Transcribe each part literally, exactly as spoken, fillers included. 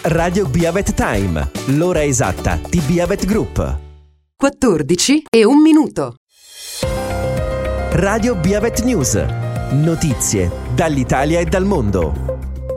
Radio Biavet Time, l'ora esatta di Biavet Group. quattordici e un minuto. Radio Biavet News. Notizie dall'Italia e dal mondo.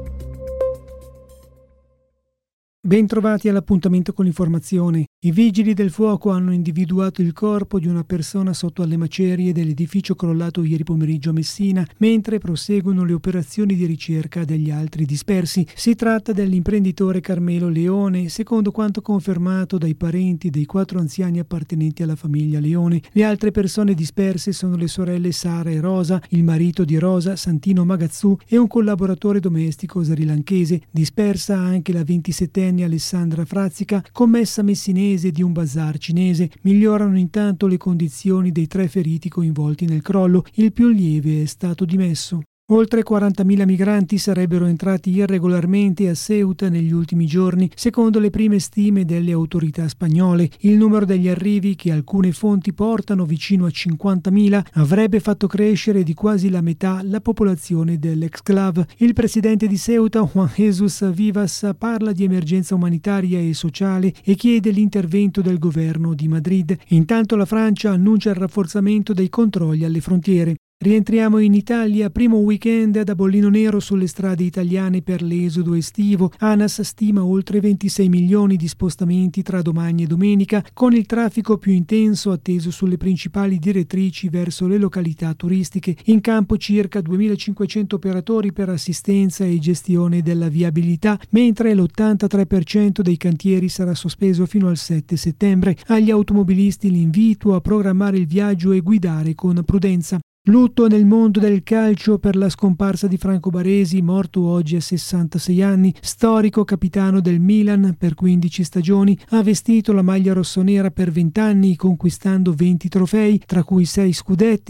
Bentrovati all'appuntamento con l'informazione. I vigili del fuoco hanno individuato il corpo di una persona sotto alle macerie dell'edificio crollato ieri pomeriggio a Messina, mentre proseguono le operazioni di ricerca degli altri dispersi. Si tratta dell'imprenditore Carmelo Leone, secondo quanto confermato dai parenti dei quattro anziani appartenenti alla famiglia Leone. Le altre persone disperse sono le sorelle Sara e Rosa, il marito di Rosa, Santino Magazzù, e un collaboratore domestico srilanchese. Dispersa anche la ventisettenne Alessandra Frazzica, commessa messinese di un bazar cinese. Migliorano intanto le condizioni dei tre feriti coinvolti nel crollo. Il più lieve è stato dimesso. Oltre quarantamila migranti sarebbero entrati irregolarmente a Ceuta negli ultimi giorni, secondo le prime stime delle autorità spagnole. Il numero degli arrivi, che alcune fonti portano vicino a cinquantamila, avrebbe fatto crescere di quasi la metà la popolazione dell'exclave. Il presidente di Ceuta, Juan Jesus Vivas, parla di emergenza umanitaria e sociale e chiede l'intervento del governo di Madrid. Intanto la Francia annuncia il rafforzamento dei controlli alle frontiere. Rientriamo in Italia, primo weekend da bollino nero sulle strade italiane per l'esodo estivo. ANAS stima oltre ventisei milioni di spostamenti tra domani e domenica, con il traffico più intenso atteso sulle principali direttrici verso le località turistiche. In campo circa duemilacinquecento operatori per assistenza e gestione della viabilità, mentre l'ottantatré per cento dei cantieri sarà sospeso fino al sette settembre. Agli automobilisti l'invito a programmare il viaggio e guidare con prudenza. Lutto nel mondo del calcio per la scomparsa di Franco Baresi, morto oggi a sessantasei anni. Storico capitano del Milan per quindici stagioni, ha vestito la maglia rossonera per venti anni, conquistando venti trofei, tra cui sei scudetti,